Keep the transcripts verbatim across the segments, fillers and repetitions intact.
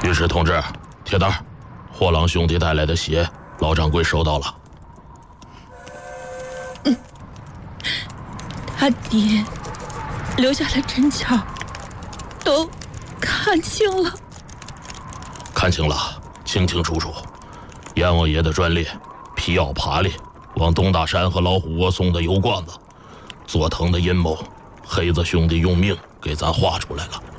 御史同志，铁蛋儿，货郎兄弟带来的鞋，老掌柜收到了。 嗯，他爹留下的针脚都看清了， 看清了，清清楚楚。阎王爷的专列，皮袄爬犁，往东大山和老虎窝送的油罐子，佐藤的阴谋，黑子兄弟用命给咱画出来了。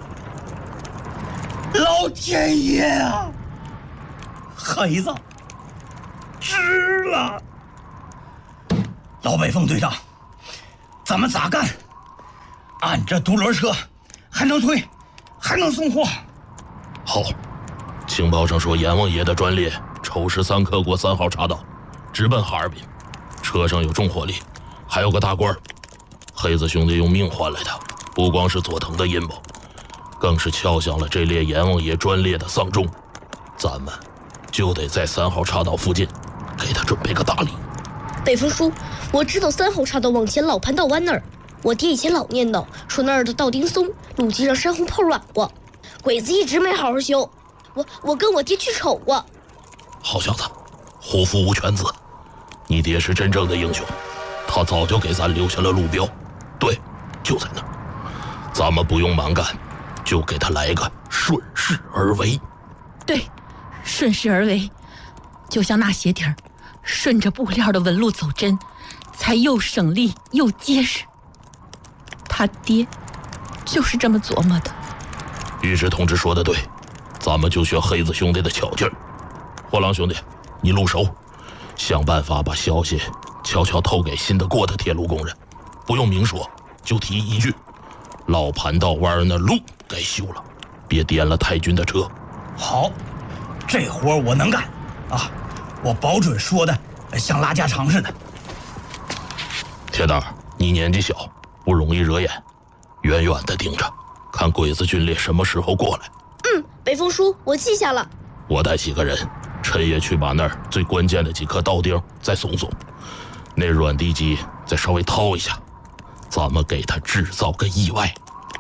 老天爷啊！黑子值了！老北风队长，咱们咋干？俺这独轮车还能推，还能送货。 好，情报上说阎王爷的专列丑时三刻过三号岔道，直奔哈尔滨，车上有重火力，还有个大官。黑子兄弟用命换来的，不光是佐藤的阴谋，更是敲响了这列阎王爷专列的丧钟。咱们就得在三号岔道附近给他准备个大礼。 北风叔，我知道三号岔道往前老盘道湾那儿，我爹以前老念叨说那儿的道钉松，路基上山洪泡软过，鬼子一直没好好修。我我跟我爹去瞅过。 好小子，虎父无犬子，你爹是真正的英雄，他早就给咱留下了路标，对，就在那儿。咱们不用蛮干，就给他来个顺势而为。 对，顺势而为，就像那鞋底儿，顺着布料的纹路走针，才又省力又结实。他爹就是这么琢磨的。 御史同志说的对，咱们就学黑子兄弟的巧劲儿。货郎兄弟，你入手，想办法把消息悄悄透给信得过的铁路工人，不用明说，就提一句：老盘道湾那路该修了，别颠了太君的车。 好，这活我能干啊！我保准说的像拉家常似的。 铁蛋儿，你年纪小，不容易惹眼，远远的盯着，看鬼子军列什么时候过来。 嗯，北风叔，我记下了。 我带几个人，趁夜去把那儿最关键的几颗刀钉再松松，那软地基再稍微掏一下，咱们给他制造个意外。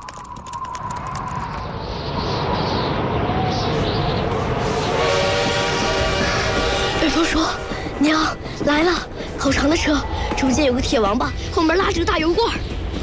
北风叔，娘来了，好长的车，中间有个铁王八，后面拉着个大油罐。